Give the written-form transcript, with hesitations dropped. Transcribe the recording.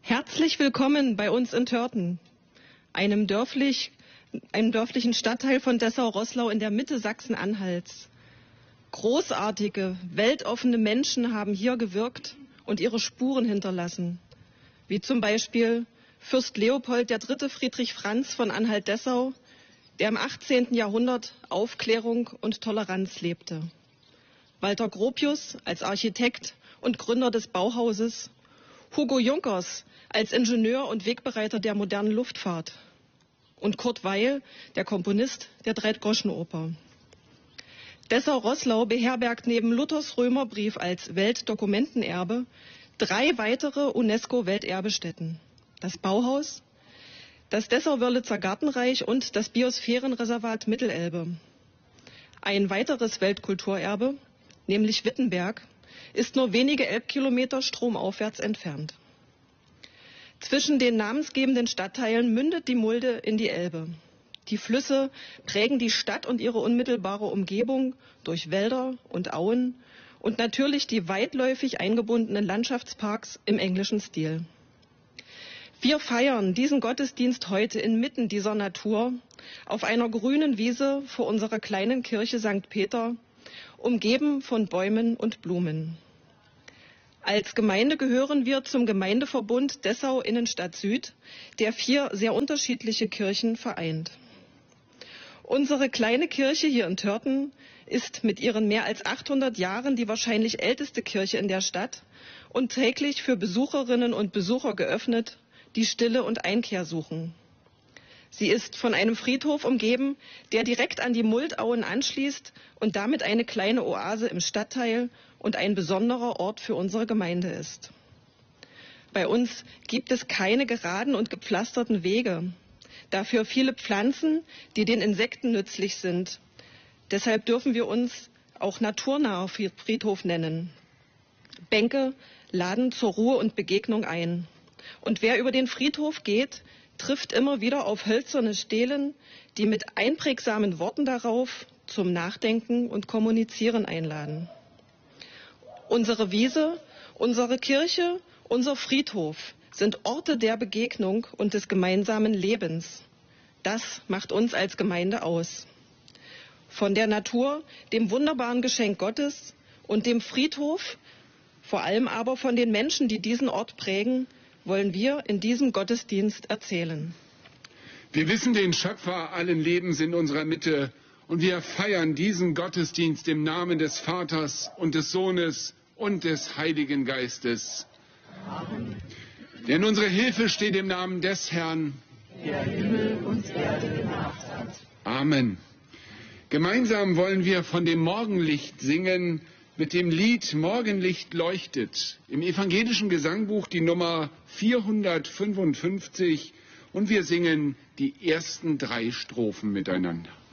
Herzlich willkommen bei uns in Törten, einem dörflichen Stadtteil von Dessau-Roßlau in der Mitte Sachsen-Anhalts. Großartige, weltoffene Menschen haben hier gewirkt und ihre Spuren hinterlassen, wie zum Beispiel Fürst Leopold III. Friedrich Franz von Anhalt-Dessau, der im 18. Jahrhundert Aufklärung und Toleranz lebte. Walter Gropius als Architekt und Gründer des Bauhauses, Hugo Junkers als Ingenieur und Wegbereiter der modernen Luftfahrt und Kurt Weill, der Komponist der Dreigroschenoper. Dessau-Roßlau beherbergt neben Luthers Römerbrief als Weltdokumentenerbe 3 weitere UNESCO-Welterbestätten: das Bauhaus, das Dessau-Wörlitzer Gartenreich und das Biosphärenreservat Mittelelbe. Ein weiteres Weltkulturerbe, nämlich Wittenberg, ist nur wenige Elbkilometer stromaufwärts entfernt. Zwischen den namensgebenden Stadtteilen mündet die Mulde in die Elbe. Die Flüsse prägen die Stadt und ihre unmittelbare Umgebung durch Wälder und Auen und natürlich die weitläufig eingebundenen Landschaftsparks im englischen Stil. Wir feiern diesen Gottesdienst heute inmitten dieser Natur auf einer grünen Wiese vor unserer kleinen Kirche St. Peter, umgeben von Bäumen und Blumen. Als Gemeinde gehören wir zum Gemeindeverbund Dessau Innenstadt Süd, der 4 sehr unterschiedliche Kirchen vereint. Unsere kleine Kirche hier in Törten ist mit ihren mehr als 800 Jahren die wahrscheinlich älteste Kirche in der Stadt und täglich für Besucherinnen und Besucher geöffnet, die Stille und Einkehr suchen. Sie ist von einem Friedhof umgeben, der direkt an die Muldauen anschließt und damit eine kleine Oase im Stadtteil und ein besonderer Ort für unsere Gemeinde ist. Bei uns gibt es keine geraden und gepflasterten Wege, dafür viele Pflanzen, die den Insekten nützlich sind. Deshalb dürfen wir uns auch naturnaher Friedhof nennen. Bänke laden zur Ruhe und Begegnung ein. Und wer über den Friedhof geht, trifft immer wieder auf hölzerne Stelen, die mit einprägsamen Worten darauf zum Nachdenken und Kommunizieren einladen. Unsere Wiese, unsere Kirche, unser Friedhof sind Orte der Begegnung und des gemeinsamen Lebens. Das macht uns als Gemeinde aus. Von der Natur, dem wunderbaren Geschenk Gottes und dem Friedhof, vor allem aber von den Menschen, die diesen Ort prägen, wollen wir in diesem Gottesdienst erzählen. Wir wissen den Schöpfer allen Lebens in unserer Mitte und wir feiern diesen Gottesdienst im Namen des Vaters und des Sohnes und des Heiligen Geistes. Amen. Denn unsere Hilfe steht im Namen des Herrn, der Himmel und Erde gemacht hat. Amen. Gemeinsam wollen wir von dem Morgenlicht singen mit dem Lied Morgenlicht leuchtet. Im evangelischen Gesangbuch die Nummer 455 und wir singen die ersten 3 Strophen miteinander.